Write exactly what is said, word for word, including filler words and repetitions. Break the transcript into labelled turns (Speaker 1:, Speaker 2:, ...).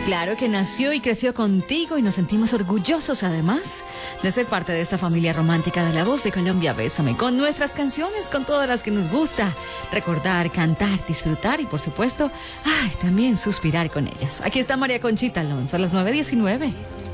Speaker 1: Claro que nació y creció contigo y nos sentimos orgullosos además de ser parte de esta familia romántica de La Voz de Colombia. Bésame, con nuestras canciones, con todas las que nos gusta recordar, cantar, disfrutar y por supuesto, ay, también suspirar con ellas. Aquí está María Conchita Alonso a las nueve diecinueve.